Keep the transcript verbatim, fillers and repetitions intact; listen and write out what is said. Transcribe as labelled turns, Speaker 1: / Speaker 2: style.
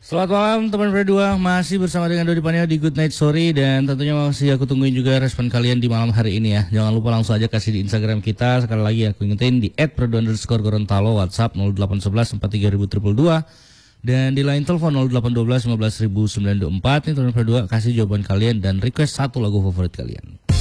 Speaker 1: Selamat malam teman berdua, masih bersama dengan Dodi Paneo di Good Night Story. Dan tentunya masih aku tungguin juga respon kalian di malam hari ini ya. Jangan lupa langsung aja kasih di Instagram kita. Sekali lagi aku ingetin di et prodo underscore gorontalo, WhatsApp nol delapan satu satu empat tiga dua dua dua. Dan di line telepon nol delapan satu dua lima belas sembilan dua empat. Nih teman berdua, kasih jawaban kalian dan request satu lagu favorit kalian.